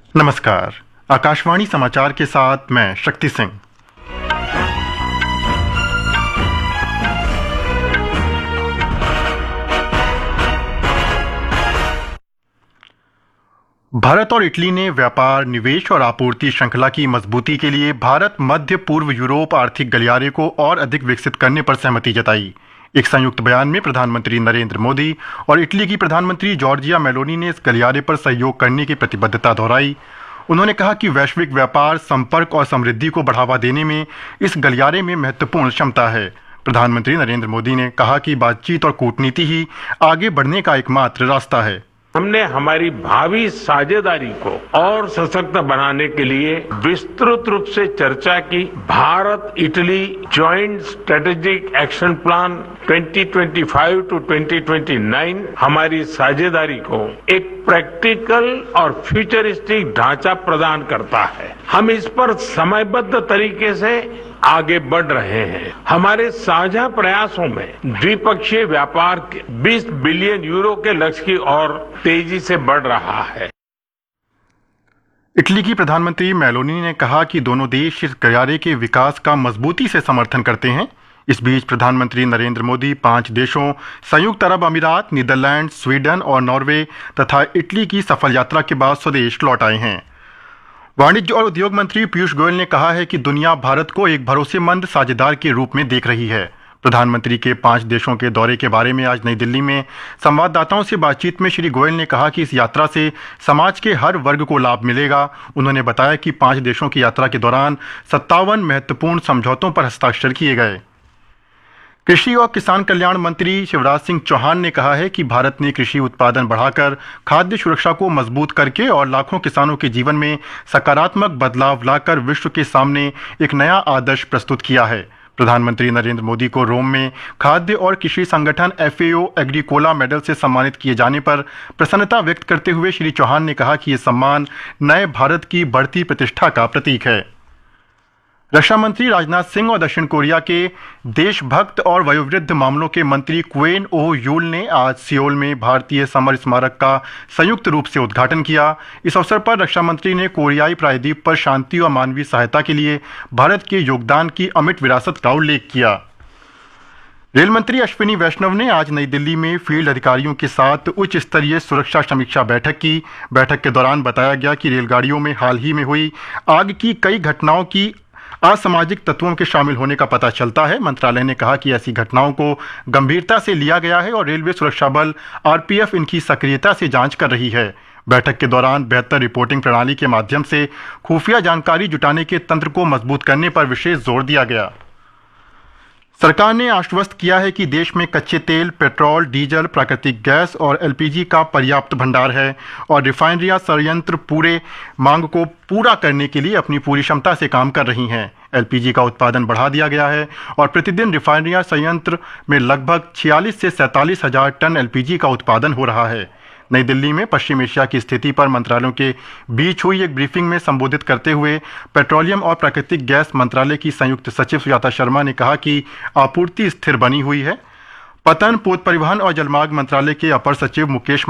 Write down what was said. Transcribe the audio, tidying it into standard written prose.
नमस्कार। आकाशवाणी समाचार के साथ मैं शक्ति सिंह। भारत और इटली ने व्यापार, निवेश और आपूर्ति श्रृंखला की मजबूती के लिए भारत मध्य पूर्व यूरोप आर्थिक गलियारे को और अधिक विकसित करने पर सहमति जताई। एक संयुक्त बयान में प्रधानमंत्री नरेंद्र मोदी और इटली की प्रधानमंत्री जॉर्जिया मेलोनी ने इस गलियारे पर सहयोग करने की प्रतिबद्धता दोहराई। उन्होंने कहा कि वैश्विक व्यापार, संपर्क और समृद्धि को बढ़ावा देने में इस गलियारे में महत्वपूर्ण क्षमता है। प्रधानमंत्री नरेंद्र मोदी ने कहा कि बातचीत और कूटनीति ही आगे बढ़ने का एकमात्र रास्ता है। हमने हमारी भावी साझेदारी को और सशक्त बनाने के लिए विस्तृत रूप से चर्चा की। Bharat Italy joint strategic action plan 2025 to 2029 हमारी साझेदारी को एक प्रैक्टिकल और फ्यूचरिस्टिक ढांचा प्रदान करता है। हम इस पर समयबद्ध तरीके से आगे बढ़ रहे हैं। हमारे साझा प्रयासों में द्विपक्षीय व्यापार 20 बिलियन यूरो के लक्ष्य की ओर तेजी से बढ़ रहा है। इटली की प्रधानमंत्री मेलोनी ने कहा कि दोनों देश इस गलियारे के विकास का मजबूती से समर्थन करते हैं। इस बीच प्रधानमंत्री नरेंद्र मोदी 5 देशों संयुक्त अरब अमीरात, नीदरलैंड, स्वीडन और नॉर्वे तथा इटली की सफल यात्रा के बाद स्वदेश लौट आए हैं। वाणिज्य और उद्योग मंत्री पीयूष गोयल ने कहा है कि दुनिया भारत को एक भरोसेमंद साझेदार के रूप में देख रही है। प्रधानमंत्री के 5 देशों के दौरे के बारे में आज नई दिल्ली में संवाददाताओं से बातचीत में श्री गोयल ने कहा कि इस यात्रा से समाज के हर वर्ग को लाभ मिलेगा। उन्होंने बताया कि 5 देशों की यात्रा के दौरान 57 महत्वपूर्ण समझौतों पर हस्ताक्षर किए गए। कृषि और किसान कल्याण मंत्री शिवराज सिंह चौहान ने कहा है कि भारत ने कृषि उत्पादन बढ़ाकर खाद्य सुरक्षा को मजबूत करके और लाखों किसानों के जीवन में सकारात्मक बदलाव लाकर विश्व के सामने एक नया आदर्श प्रस्तुत किया है। प्रधानमंत्री नरेंद्र मोदी को रोम में खाद्य और कृषि संगठन FAO एग्रीकोला मेडल से सम्मानित किए जाने पर प्रसन्नता व्यक्त करते हुए श्री चौहान ने कहा कि ये सम्मान नए भारत की बढ़ती प्रतिष्ठा का प्रतीक है। रक्षा मंत्री राजनाथ सिंह और दक्षिण कोरिया के देशभक्त और वयोवृद्ध मामलों के मंत्री क्वेन ओह यूल ने आज सियोल में भारतीय समर स्मारक का संयुक्त रूप से उद्घाटन किया। इस अवसर पर रक्षा मंत्री ने कोरियाई प्रायद्वीप पर शांति और मानवीय सहायता के लिए भारत के योगदान की अमिट विरासत का उल्लेख किया। रेल मंत्री अश्विनी वैष्णव ने आज नई दिल्ली में फील्ड अधिकारियों के साथ उच्च स्तरीय सुरक्षा समीक्षा बैठक की। बैठक के दौरान बताया गया कि रेलगाड़ियों में हाल ही में हुई आग की कई घटनाओं की असामाजिक तत्वों के शामिल होने का पता चलता है। मंत्रालय ने कहा कि ऐसी घटनाओं को गंभीरता से लिया गया है और रेलवे सुरक्षा बल RPF इनकी सक्रियता से जांच कर रही है। बैठक के दौरान बेहतर रिपोर्टिंग प्रणाली के माध्यम से खुफिया जानकारी जुटाने के तंत्र को मजबूत करने पर विशेष जोर दिया गया। सरकार ने आश्वस्त किया है कि देश में कच्चे तेल, पेट्रोल, डीजल, प्राकृतिक गैस और LPG का पर्याप्त भंडार है और रिफाइनरियां संयंत्र पूरे मांग को पूरा करने के लिए अपनी पूरी क्षमता से काम कर रही हैं। LPG का उत्पादन बढ़ा दिया गया है और प्रतिदिन रिफाइनरियां संयंत्र में लगभग 46 से 47 हजार टन LPG का उत्पादन हो रहा है। नई दिल्ली में पश्चिम एशिया की स्थिति पर मंत्रालयों के बीच हुई एक ब्रीफिंग में संबोधित करते हुए पेट्रोलियम और प्राकृतिक गैस मंत्रालय की संयुक्त सचिव सुजाता शर्मा ने कहा कि आपूर्ति स्थिर बनी हुई है। पतन, पोत परिवहन और जलमार्ग मंत्रालय के अपर सचिव मुकेश